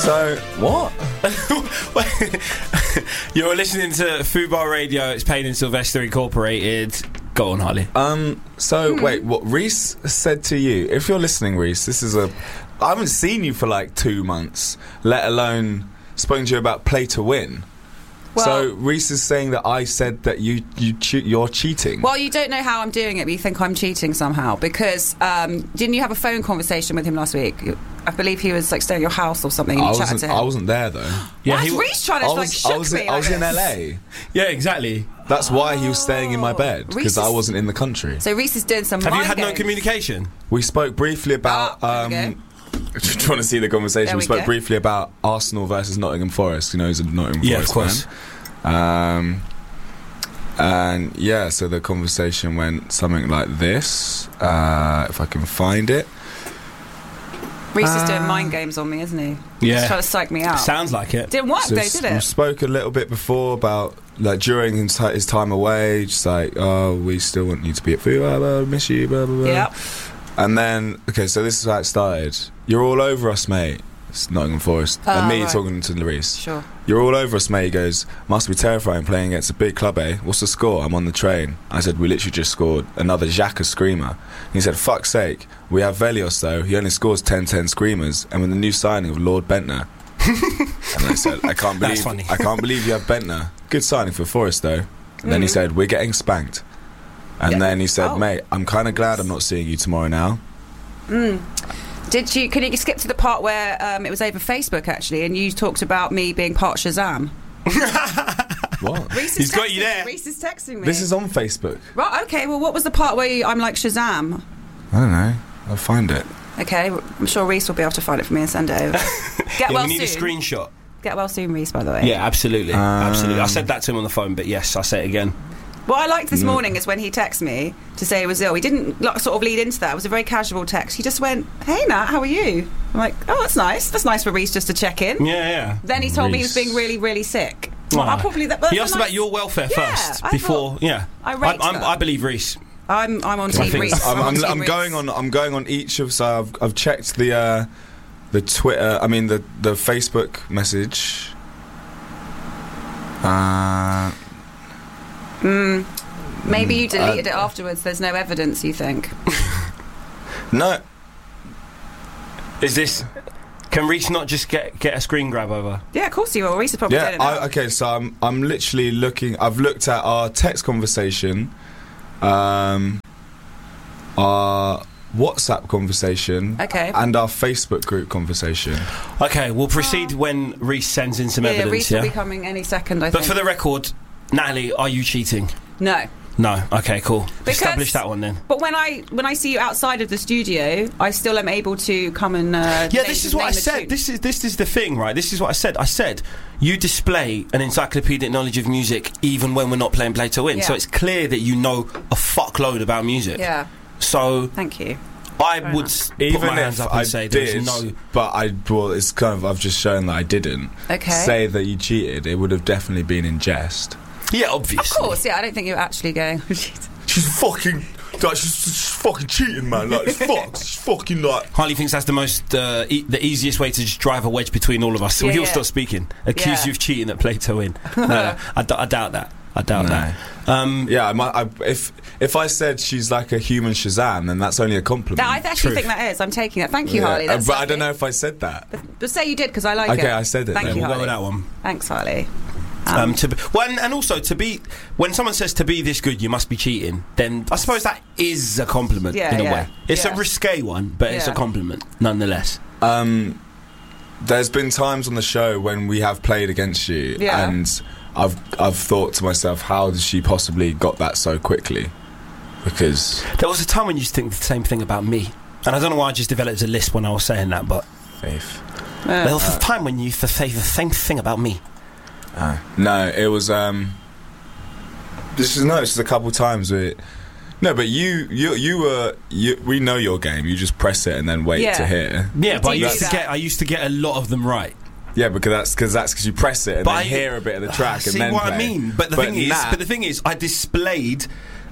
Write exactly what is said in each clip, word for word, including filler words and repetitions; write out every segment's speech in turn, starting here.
So, what? You're listening to Fubar Radio. It's Payne and Sylvester Incorporated. Go on, Harley. Um, so, hmm. wait, what Reese said to you, if you're listening, Reese, this is a... I haven't seen you for like two months, let alone spoken to you about Play to Win. Well, so Reese is saying that I said that you, you che- you're cheating. Well, you don't know how I'm doing it, but you think I'm cheating somehow. Because um, didn't you have a phone conversation with him last week? I believe he was like staying at your house or something. And I you wasn't. Chatted to him. I wasn't there though. Yeah, why is Reese trying to I like was, shook I was, me? in, I was in L A. Yeah, exactly. That's why he was staying in my bed, because I wasn't in the country. So Reese is doing some. Have mind you had games. no communication? We spoke briefly about. Oh, um, Do you want to see the conversation? There we, we spoke go. briefly about Arsenal versus Nottingham Forest. You know, he's a Nottingham Yeah, Forest of course. fan. Um, and yeah, so the conversation went something like this. Uh, if I can find it. Reese uh, is doing mind games on me, isn't he? Yeah. He's trying to psych me out. Sounds like it. Didn't work So though, s- did We it? spoke a little bit before about like during his, ti- his time away, just like, oh, we still want you to be at food, blah, blah, miss you, blah blah blah. Yep. And then, okay, so this is how it started. You're all over us, mate. It's Nottingham Forest. Oh, and me right. talking to Larice. Sure. You're all over us, mate. He goes, must be terrifying playing against a big club, eh? What's the score? I'm on the train. I said, we literally just scored another Xhaka screamer. He said, fuck's sake. We have Velios, though. He only scores ten ten screamers. And with the new signing of Lord Bentner. And I said, I can't That's believe funny. I can't believe you have Bentner. Good signing for Forest, though. And then he said, we're getting spanked. And Yeah. then he said, Oh. mate, I'm kind of glad I'm not seeing you tomorrow now. Mm. Did you? Can you skip to the part where um, it was over Facebook actually, and you talked about me being part Shazam? What? Reese is He's got texting- you there. Reese is texting me. This is on Facebook. Right. Okay. Well, what was the part where you, I'm like Shazam? I don't know. I'll find it. Okay. I'm sure Reese will be able to find it for me and send it over. Get Yeah, well we need soon. a screenshot. Get well soon, Reese. By the way. Yeah, absolutely, Um, absolutely. I said that to him on the phone, but yes, I say it again. What I liked this Mm. morning is when he texted me to say he was ill. He didn't like, sort of lead into that. It was a very casual text. He just went, "Hey Nat, how are you?" I'm like, "Oh, that's nice. That's nice for Reese just to check in." Yeah, yeah. Then he told me he was Reese. being really, really sick. Oh. Well, I probably that. that's He a asked nice- about your welfare Yeah, first I before. thought- yeah, I rate I'm, that. I believe Reese. I'm I'm on I Team think Reese. I'm, on I'm, Team I'm Reese. going on. I'm going on each of. So I've, I've checked the uh, the Twitter. I mean the the Facebook message. Uh, Mm, maybe you Mm, deleted uh, it afterwards. There's no evidence. You think? no, Is this? Can Reese not just get get a screen grab over? Yeah, of course you will. Reese is probably yeah. doing it now. I, okay, so I'm I'm literally looking. I've looked at our text conversation, um, our WhatsApp conversation, Okay. and our Facebook group conversation. Okay, we'll proceed when Reese sends in some yeah, yeah, evidence. Reese Yeah. will be coming any second. I But think. for the record, Natalie, are you cheating? no. No. Okay, cool. Because- Establish that one then. But when I when I see you outside of the studio, I still am able to come and uh, Yeah, name- this is what I name the said. tune. This is this is the thing, right? This is what I said. I said you display an encyclopedic knowledge of music even when we're not playing Play to Win. Yeah. So it's clear that you know a fuckload about music. Yeah, So thank you. I Fair would enough. s- put Even my hands if up and I say did, there's no. but I well, it's kind of I've just shown that I didn't. Okay. Say that you cheated. It would have definitely been in jest. Yeah, obviously. Of course, yeah. I don't think you're actually going. She's fucking, like, she's, she's fucking cheating, man. Like, it's fucked. She's fucking like. Harley thinks that's the most uh, e- the easiest way to just drive a wedge between all of us. So Yeah, he'll yeah. stop speaking. Accuse Yeah. you of cheating at Play to Win. No, no, I, d- I doubt that. I doubt No. that. Um, Yeah, I might, I, if if I said she's like a human Shazam, then that's only a compliment. That, I actually Truth. think that is. I'm taking that. Thank you, Yeah, Harley. uh, That's but I lovely. don't know if I said that. But, but say you did because I like it. Okay, I said it Thank then. you, we'll go Harley. with that one. Thanks, Harley. Um, to be, well, and, and also to be when someone says to be this good, you must be cheating. Then I suppose that is a compliment Yeah, in a yeah, way. It's yeah. a risque one, but it's a Yeah. compliment nonetheless. Um, there's been times on the show when we have played against you, Yeah. and I've I've thought to myself, how did she possibly got that so quickly? Because There was a time when you used to think the same thing about me, and I don't know why I just developed a lisp when I was saying that, but faith. there Uh, was a time when you used to say the same thing about me. Uh, no, it was. Um, this is no. This is a couple times where. No, but you, you, you were. You, we know your game. You just press it and then wait Yeah. to hear. Yeah, but I Do you used do to that? get I used to get a lot of them right. Yeah, because that's because that's because you press it and But then I- hear a bit of the track See and then what play. I mean? But the thing is, Nat- but the thing is, I displayed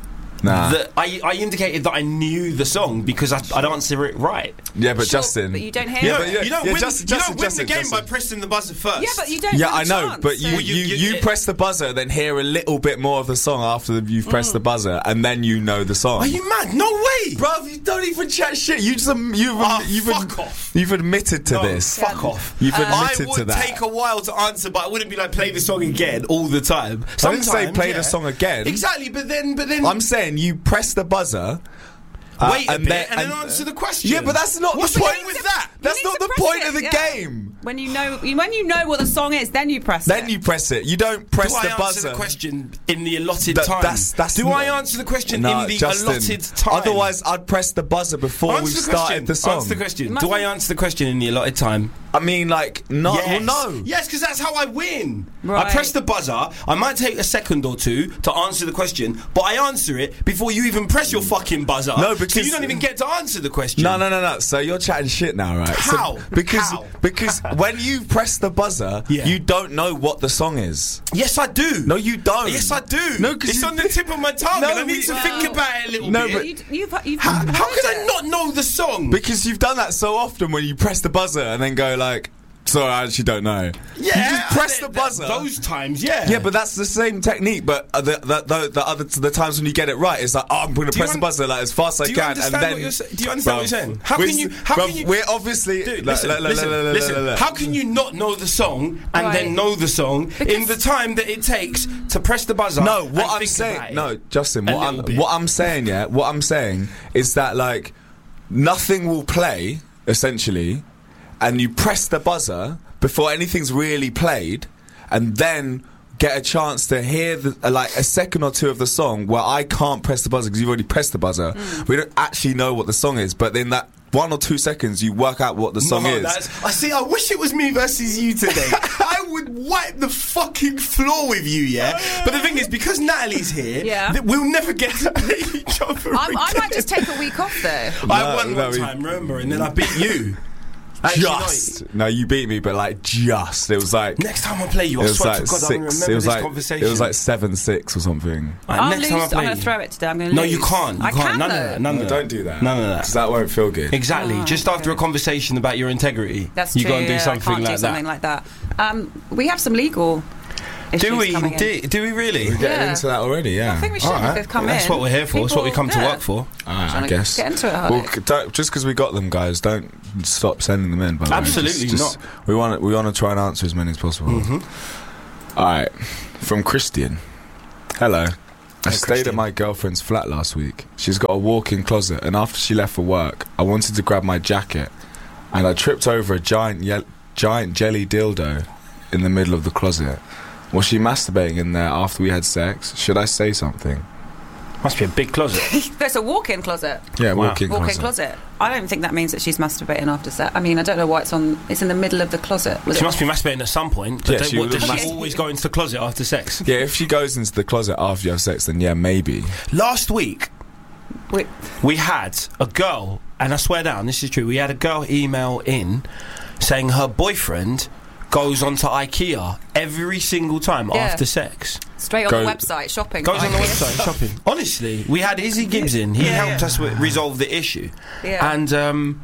Nah. that I, I indicated that I knew the song because I, I'd answer it right. Yeah, but Sure, Justin. but you don't hear yeah, it. But yeah, you don't yeah, win, Justin, you Justin, don't win Justin, the game Justin. by pressing the buzzer first. Yeah, but you don't. Yeah, have a I know, chance, but you so- Well, you- you, you- you it- press the buzzer, then hear a little bit more of the song after you've pressed the buzzer, and then you know the song. Are you mad? No way! Bruv, you don't even chat shit. You just um, you've Oh, you've, fuck ad- off. you've admitted to No, this. Fuck off. You've I admitted would to that. take a while to answer, but I wouldn't be like play the song again all the time. I didn't say Sometimes, play yeah. the song again. Exactly, but then, but then I'm saying you press the buzzer. uh, wait a and bit then- and then and- answer the question. Yeah, but that's not What's the the point. point with that? That's You need not to the press point it, of the yeah. game. When you know, when you know what the song is, then you press Then it. you press it. You don't press Do I the answer buzzer. the question in the allotted That- time? that's- that's Do not- I answer the question No, in the Justin, allotted time? Otherwise, I'd press the buzzer before answer we the started question. the song. Answer the question. must Do I be- answer the question in the allotted time? I mean, like, no, Yes. well, no. Yes, because that's how I win. Right. I press the buzzer. I might take a second or two to answer the question, but I answer it before you even press your fucking buzzer. No, so because- you don't even get to answer the question. No, no, no, no. So you're chatting shit now, right? So- How? because How? because when you press the buzzer, Yeah. you don't know what the song is. Yes, I do. No, you don't. Yes, I do. No, 'cause it's you- on the tip of my tongue, No, and I need we- to Well- think about it a little No, bit. but- You, you've, you've how, heard how can I it. not know the song? Because you've done that so often when you press the buzzer and then go like, sorry, I actually don't know. yeah, You just press th- the th- buzzer. Those times, yeah. Yeah, but that's the same technique. But uh, the, the, the, the other the times when you get it right, it's like, oh, I'm going to Do you press un- the buzzer like as fast as do I you can, understand and then what you're sa- do you understand what you're saying? How we're can you- s- how bruv, can you- We're obviously. Dude, la- listen, la- la- listen, la- la- la- listen. la- la- How can you not know the song and Right. then know the song in Because- the time that it takes to press the buzzer? No, and what I'm think saying, about it? no, Justin, A what I'm little bit. what I'm saying, yeah, what I'm saying is that like nothing will play essentially, and you press the buzzer before anything's really played, and then get a chance to hear the, uh, like a second or two of the song where I can't press the buzzer because you've already pressed the buzzer. Mm. We don't actually know what the song is, but in that one or two seconds you work out what the song No, is. that's- I see. I wish it was me versus you today. I would wipe the fucking floor with you, yeah. But the thing is, because Natalie's here, Yeah. that we'll never get to play each other. I'm, I again. might just take a week off though. I No, won no, one we- time, remember, and then I beat you. Actually, no, Just no, you beat me, but like just it was like. next time I play you, I It was swear like to God, I'm gonna six. remember It was this like conversation. it was like seven six or something. Right, I'll next lose. time I I'm play going to you. throw it today. I'm going to No, lose. you can't. You I can't. can None though. of that. None of that. Don't do that. None of that. Because that won't feel good. Exactly. Oh, Just after a okay. conversation about your integrity, That's you true. got to do yeah, something I can't like do something that. like that. Um, we have some legal issues Do we? coming in. Do, do we really? We're getting Yeah. into that already, yeah. I think we should. All right. They've come That's in. what we're here for. That's what we come to People- work for. Alright, Trying I to guess. get into it, Well, Harley. c- don't, just because we got them, guys, don't stop sending them in. By the way. Absolutely Just- just- We want we want to try and answer as many as possible. Mm-hmm. All right, from Christian. Hello. I stayed Christian. at my girlfriend's flat last week. She's got a walk-in closet, and after she left for work, I wanted to grab my jacket, and I tripped over a giant ye- giant jelly dildo in the middle of the closet. Was she masturbating in there after we had sex? Should I say something? Must be a big closet. There's a walk-in closet. Yeah, Wow. walk-in Walk-in closet. closet. I don't think that means that she's masturbating after sex. I mean, I don't know why it's on. It's in the middle of the closet. Was She it? must be masturbating at some point. But Yeah, don't- she what, would does have she mas- always go into the closet after sex? Yeah, if she goes into the closet after you have sex, then yeah, maybe. Last week, Wait, we had a girl, and I swear down, this is true, we had a girl email in saying her boyfriend goes onto IKEA every single time Yeah. after sex. straight on Go- the website shopping. Goes on the Ikea. website shopping. Honestly, we had Izzy Gibbs in. He Yeah, helped yeah. us with, resolve the issue. Yeah. And um,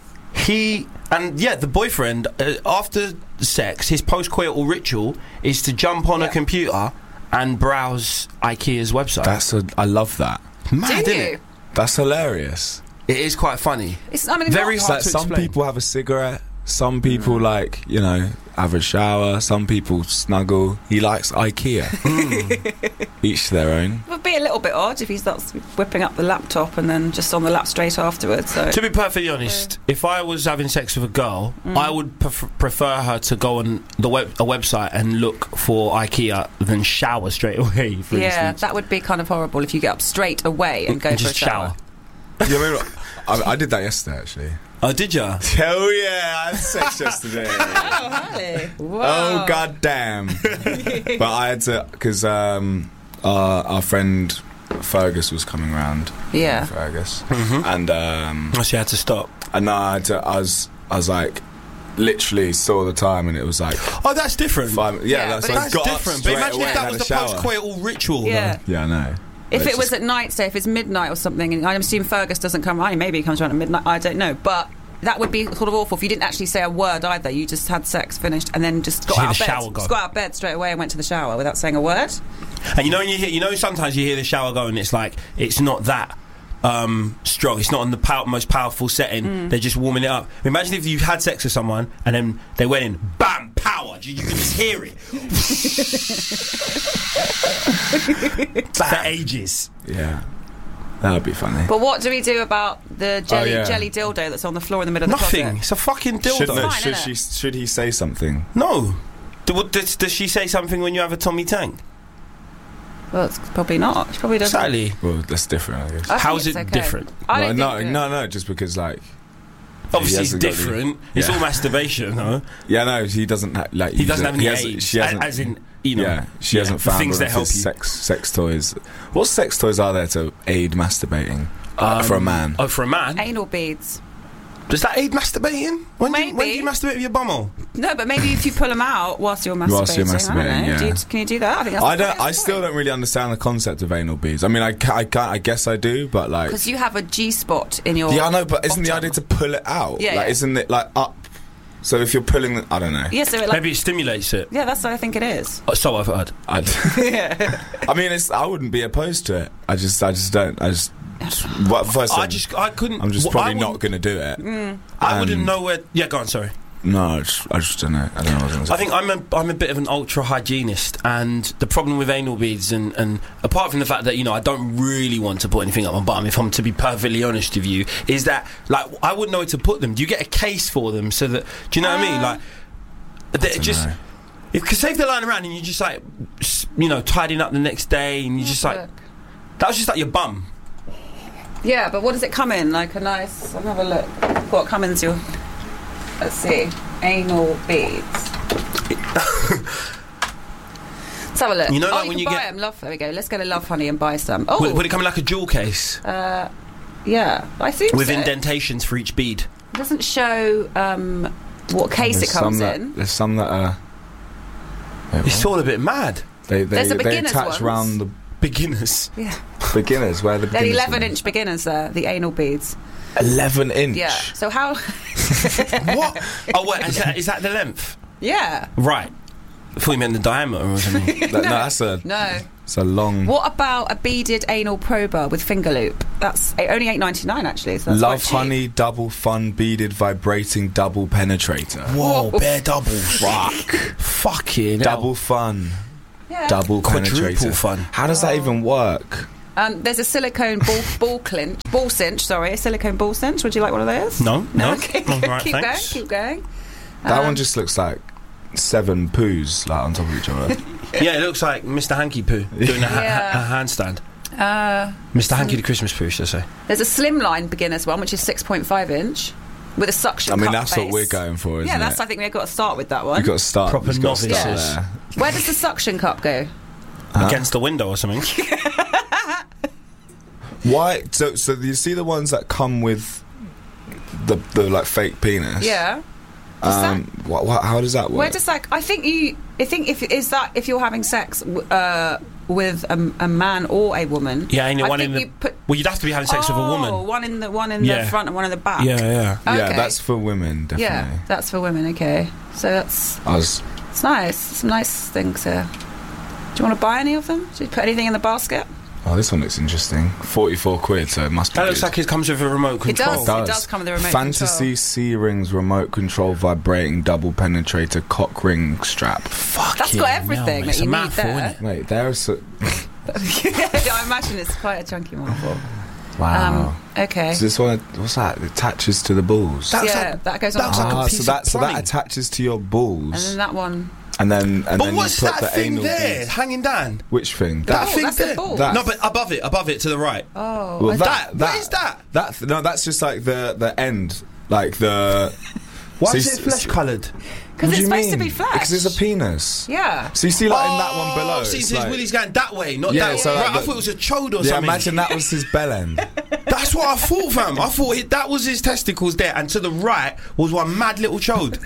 he and yeah, the boyfriend uh, after sex, his post-coital ritual is to jump on Yeah. a computer and browse IKEA's website. That's a. I love that. mad, Do isn't you? it? That's hilarious. It is quite funny. It's, I mean, Very not- It's hard like to some explain. people have a cigarette, some people like, you know, have a shower, some people snuggle. He likes IKEA. Each to their own. It would be a little bit odd if he starts whipping up the laptop and then just on the lap straight afterwards. So To be perfectly honest, if I was having sex with a girl, Mm. I would pref- prefer her to go on the web a website and look for IKEA than shower straight away. For yeah, instance, that would be kind of horrible if you get up straight away and go and for just a shower. Yeah, I, mean, I, I did that yesterday, actually. Oh, did ya? Hell yeah, I had sex yesterday. Oh, Oh god damn! But I had to because um, our, our friend Fergus was coming round. Yeah. Fergus, Mhm. and um, Oh, she had to stop. and I had to, I was I was like, literally saw the time, and it was like Oh, that's different. five. Yeah, Yeah, that's but I That's got up different. But straight imagine away if and that had was a the shower. post-coital ritual. Yeah. though. Yeah, I know. If It's it was just- at night, say if it's midnight or something, and I assume Fergus doesn't come around, maybe he comes around at midnight, I don't know. But that would be sort of awful if you didn't actually say a word either. You just had sex, finished, and then just got Hear out of the bed. shower go. Just got out of bed straight away and went to the shower without saying a word. And you know when you hear, you know sometimes you hear the shower go and it's like it's not that um, strong. It's not in the pow- most powerful setting. Mm. They're just warming it up. Imagine if you had sex with someone and then they went in, bam, power. You, you can just hear it for ages. Yeah, that would be funny. But what do we do about the jelly Oh, yeah. jelly dildo that's on the floor in the middle of the Nothing. closet? It's a fucking dildo. Should, no, Fine, should innit? she? Should he say something? No. Do- what- Does, does she say something when you have a Tommy Tank? Well, it's probably not. She probably doesn't. Sally, Well, that's different, I guess. I think How is it's it okay. different? I no, don't no, think no, no, just because like, obviously it's hasn't got the- different. It's Yeah. all masturbation, though. yeah, no, he doesn't ha- like. He doesn't have any he hasn't- aids. She hasn't, as in, you know, yeah, she yeah, hasn't the found things one that of help his you. sex sex toys. What sex toys are there to aid masturbating uh, for a man? Oh, for a man? Anal beads. Does that aid masturbating? When, do you, when do Maybe. you masturbate with your bumhole? No, but maybe if you pull them out whilst you're masturbating. Whilst you're I don't masturbating, know. yeah. Do you, can you do that? I think that's I don't. I still don't really understand the concept of anal beads. I mean, I ca- I, can't, I guess I do, but like, because you have a G spot in your. yeah, I know, but isn't the bottom. idea to pull it out? Yeah, like, yeah. isn't it like up? So if you're pulling, the, I don't know. Yeah, so it like. Maybe it stimulates it. Yeah, that's what I think it is. Oh, so I've heard. I'd, I mean, it's. I wouldn't be opposed to it. I just, I just don't. I just. Well, first, I I'm- just, I couldn't. I'm just well, probably I not wouldn't- going to do it. Mm. I wouldn't Um, know where. Yeah, go on. Sorry. No, I just, I just don't know. I don't know what I was going to say. I think I'm a, I'm a bit of an ultra hygienist, and the problem with anal beads, and, and apart from the fact that you know I don't really want to put anything up my bum, if I'm to be perfectly honest with you, is that like I wouldn't know where to put them. Do you get a case for them so that? Do you know what I mean? Uh, Like, they're don't just. know. Because say if they're lying around and you're just like, s- you know, tidying up the next day, and you're just like, Look. that was just like your bum. Yeah, but what does it come in? Like a nice. I'll have a look. What comes in your? Let's see. Anal beads. Let's have a look. You know, oh, like you when can you buy get- them. Love. There we go. Let's get a Love Honey and buy some. Oh, Would, would it come in like a jewel case uh, yeah. I think with so. indentations for each bead? It doesn't show um, what case There's it comes some that, in. There's some that are. Wait, It's what? all a bit mad. They they, There's a they beginner's attach ones. round the Beginners. Yeah, beginners where the they're beginners eleven ones. inch beginners there. The anal beads. eleven inch. Yeah. So how? What? Oh wait, is that, is that the length? Yeah. Right. I thought you meant the diameter or something. That- no, that's a No. it's a long. What about a beaded anal prober with finger loop? That's eh, only eight ninety nine actually. So that's Love quite cheap. Honey double fun beaded vibrating double penetrator. Whoa, bare doubles. Fuck. Fucking Double fun. Yeah. Double Quadruple penetrator. fun. How does that even work? Um, there's a silicone ball ball clinch, ball cinch. Sorry, a silicone ball cinch. Would you like one of those? No, no. Okay. No, right, keep thanks. going. Keep going. That Um, one just looks like seven poos like on top of each other. Yeah, it looks like Mister Hanky Poo doing a, ha- Yeah. a handstand. Uh, Mister Hanky the Christmas Poo, should I say? there's a slimline beginners one, which is six point five inch with a suction I mean, cup that's what base. we're going for, isn't Yeah, that's. it? I think we've got to start with that one. You've got to start. Proper you've got to start novices. there. Where does the suction cup go? Huh? Against the window or something. Why? So, so you see the ones that come with the the like fake penis. Yeah. Does Um. What, what? How does that work? Where does like? I think you. I think if is that if you're having sex w- uh, with a, a man or a woman. Yeah, and I one think in the. you put. Well, you'd have to be having sex oh, with a woman. one in the one in Yeah. the front and one in the back. Yeah, yeah. Yeah, Okay. that's for women, definitely. Yeah, that's for women. Okay, so that's I was. it's nice. Some nice things here. Do you want to buy any of them? Should you put anything in the basket? Oh, this one looks interesting. Forty-four quid, so it must be. That looks good. like it comes with a remote It control. does. It does come with a remote Fantasy control. C rings remote control vibrating double penetrator cock ring strap. Fuck That's got everything that it's you a need mouthful, there. innit? Mate, there's a I imagine it's quite a chunky mouthful. wow. Um, okay. So this one, what's that? It attaches to the balls. That- That's yeah, like- that goes on. that's top. like a ah, piece so of that so that plumbing. attaches to your balls, And then that one. and then and But then what's you put that the thing anal there, beads- hanging down? Which thing? That Oh, thing that's the there. ball. That- No, but above it, above it to the right. Oh, Well, I- that, That- what is that? That th- no, that's just like the the end, like the. Why so is you it s- flesh coloured? because What do it's you supposed to mean? be flesh. Because it's a penis. Yeah. So you see, like in that one below. See, it's so his like- willy's going that way, not Yeah, that way. so like Right, I the- thought it was a chode or yeah, something. imagine that was his bell end. That's what I thought, fam. I thought it, that was his testicles there, and to the right was one mad little chode.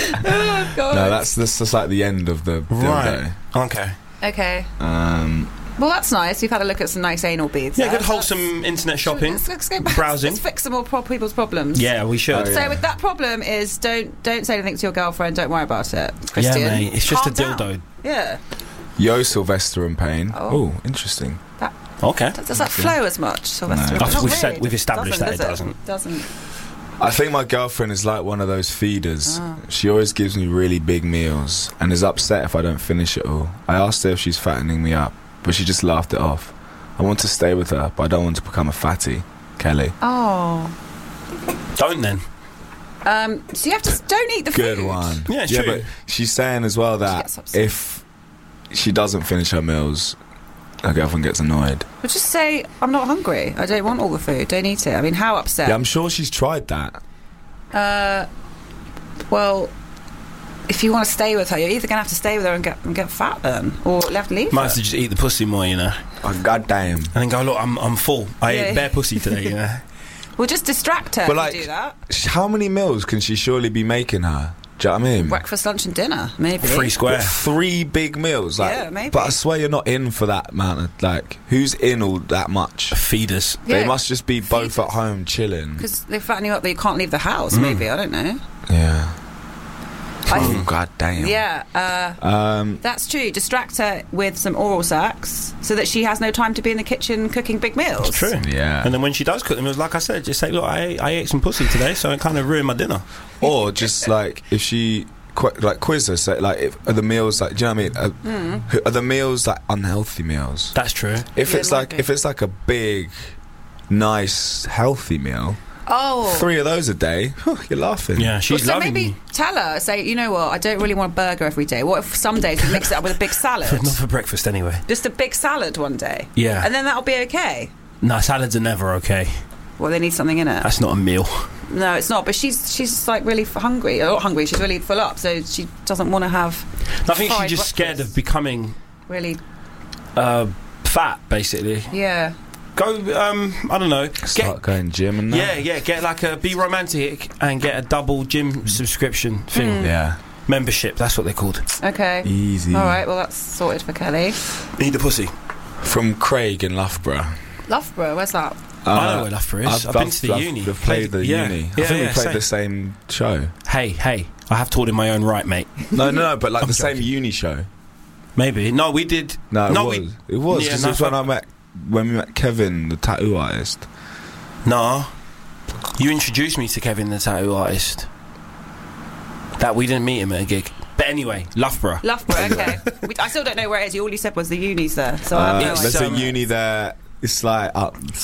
Oh, God. No, that's that's just like the end of the dildo. Right. Okay. Okay. Um, Well, that's nice. You've had a look at some nice anal beads. Yeah, there. good wholesome internet shopping, Let's, let's go back. browsing. Let's fix some more pro- people's problems. Yeah, we should. Oh, yeah. So with that problem is don't don't say anything to your girlfriend. Don't worry about it, Christian. Yeah, mate. It's just Calm a dildo. down. Yeah. Yo, Sylvester and Payne. Oh. Oh, interesting. That, Okay. does that flow as much, Sylvester? No. Not We've really. said- we've established that it does doesn't. Doesn't. I think my girlfriend is like one of those feeders. Oh. She always gives me really big meals and is upset if I don't finish it all. I asked her if she's fattening me up, but she just laughed it off. I want to stay with her, but I don't want to become a fatty. Kelly. Oh. Don't then. Um, so you have to don't eat the Good food. one. Yeah, it's yeah, true. but she's saying as well that gets upset. if she doesn't finish her meals, her girlfriend gets annoyed. But just say, I'm not hungry. I don't want all the food. Don't eat it. I mean, how upset? Yeah, I'm sure she's tried that. Uh, well, if you want to stay with her, you're either going to have to stay with her and get and get fat then, or have to leave Might her. have to just eat the pussy more, you know, Oh, goddamn. and then go, look, I'm I'm full. I Yeah. ate bare pussy today, you know. Well, just distract her But if like, you do that. sh- how many meals can she surely be making her? Do you know what I mean? Breakfast, lunch and dinner, maybe. Free square. What, three big meals, like, Yeah, maybe. But I swear you're not in for that amount of, like, who's in all that much? Feeders. They Yeah. must just be both Feeders. at home chilling. Because they fatten you up that you can't leave the Mm. house, maybe. I don't know. Yeah. I Oh, th- god damn. yeah, uh, Um, that's true. Distract her with some oral sex so that she has no time to be in the kitchen cooking big meals. It's true. Yeah. And then when she does cook them, it was like I said, just say, look, I ate, I ate some pussy today, so it kind of ruined my dinner. or just like if she qu- like quiz her, say like if, are the meals like, do you know what I mean? Are, are the meals like unhealthy meals? That's true. If Yeah, it's it might like be. if it's like a big, nice, healthy meal, Oh. three of those a day, whew, you're laughing. Yeah, Well, she's so loving maybe me. tell her, say, you know what, I don't really want a burger every day. What if some days we mix it up with a big salad? Not for breakfast anyway. Just a big salad one day. Yeah. And then that'll be okay. No, salads are never okay. Well, they need something in it. That's not a meal. No, it's not. But she's she's like really f- hungry. Or not hungry. She's really full up. So she doesn't want to have I think she's fried just scared breakfast. of becoming really. uh, fat, basically. Yeah. Go, um, I don't know. Start Get, going gym and that. yeah, yeah, get like a, be romantic and get a double gym subscription thing. Yeah. Membership, that's what they're called. Okay. Easy. All right. Well, that's sorted for Kelly. Eat the pussy. From Craig in Loughborough. Loughborough. Where's that? I know where Loughborough is. I've, been to the I've- uni. I've played the yeah. uni. Yeah, I think yeah, we played same. the same show. Hey, hey, I have toured in my own right, mate. No, no, no, but like I'm the same joking. uni show. Maybe. No, we did. No, it no, was. we. It was. Yeah, Because no, it was when fuck- I met when we met Kevin, the tattoo artist. Nah. You introduced me to Kevin, the tattoo artist. That we didn't meet him at a gig. But anyway, Loughborough. Loughborough. Okay. we, I still don't know where it is. All you said was the uni's there. So I have Uh, no it's, idea. there's um, a uni there. It's like up